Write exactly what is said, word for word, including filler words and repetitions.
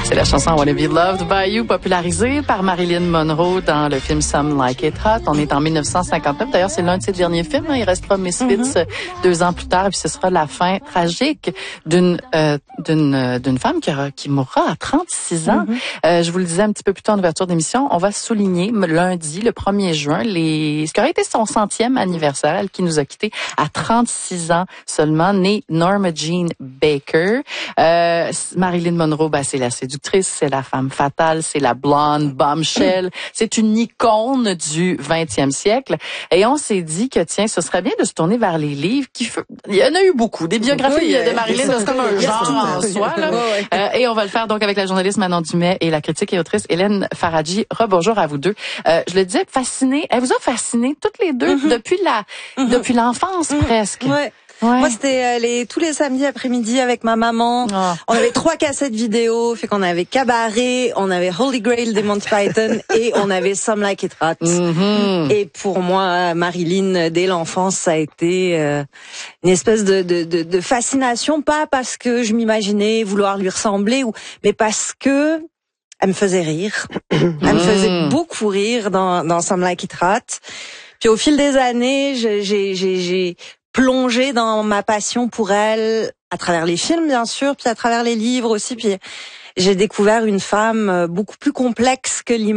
C'est la chanson I Wanna Be Loved by You, popularisée par Marilyn Monroe dans le film Some Like It Hot. On est en dix-neuf cent cinquante-neuf. D'ailleurs, c'est l'un de ses derniers films. Il restera Misfits mm-hmm. deux ans plus tard. Et puis, ce sera la fin tragique d'une euh, d'une d'une femme qui, aura, qui mourra à trente-six ans. Mm-hmm. Euh, je vous le disais un petit peu plus tôt en ouverture d'émission. On va souligner lundi, le premier juin, les ce qui aurait été son centième anniversaire. Elle qui nous a quittés à trente-six ans seulement, née Norma Jean Baker. Euh, Marilyn Monroe, ben, c'est la séductrice, c'est la femme fatale, c'est la blonde bombshell, c'est une icône du vingtième siècle. Et on s'est dit que, tiens, ce serait bien de se tourner vers les livres qui... F... Il y en a eu beaucoup, des biographies oui, de Marilyn, c'est comme un genre en soi. Là. Euh, et on va le faire donc avec la journaliste Manon Dumais et la critique et autrice Hélène Faradji. Rebonjour à vous deux. Euh, je le disais, fascinée, elle vous a fasciné toutes les deux mm-hmm. depuis la mm-hmm. depuis l'enfance mm-hmm. presque. Ouais. Ouais. Moi, c'était euh, les tous les samedis après-midi avec ma maman. Oh. On avait trois cassettes vidéo, fait qu'on avait Cabaret, on avait Holy Grail des Monty Python et on avait Some Like It Hot. Mm-hmm. Et pour moi, Marilyn, dès l'enfance, ça a été euh, une espèce de, de, de, de fascination, pas parce que je m'imaginais vouloir lui ressembler, ou mais parce que elle me faisait rire. Elle me faisait beaucoup rire dans, dans Some Like It Hot. Puis au fil des années, j'ai, j'ai, j'ai, j'ai plongé dans ma passion pour elle à travers les films, bien sûr, puis à travers les livres aussi. Puis j'ai découvert une femme beaucoup plus complexe que l'image.